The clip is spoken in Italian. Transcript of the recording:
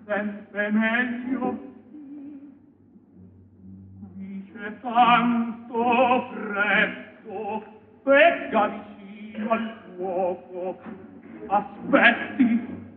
sempre meglio. Dice tanto presto, pecca vicino al fuoco. Aspetti,